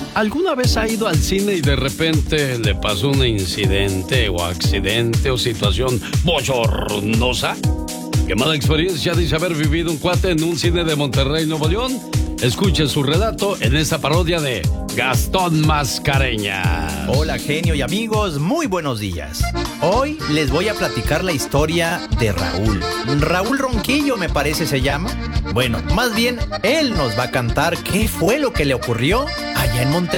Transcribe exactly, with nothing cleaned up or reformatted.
¿Alguna vez ha ido al cine y de repente le pasó un incidente o accidente o situación bochornosa? ¿Qué mala experiencia dice haber vivido un cuate en un cine de Monterrey, Nuevo León? Escuche su relato en esta parodia de Gastón Mascareñas. Hola, genio y amigos, muy buenos días. Hoy les voy a platicar la historia de Raúl. Raúl Ronquillo, me parece se llama. Bueno, más bien, él nos va a cantar qué fue lo que le ocurrió allá en Monterrey.